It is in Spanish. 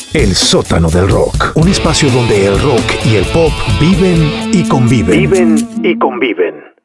El sótano del rock, un espacio donde el rock y el pop viven y conviven. Viven y conviven.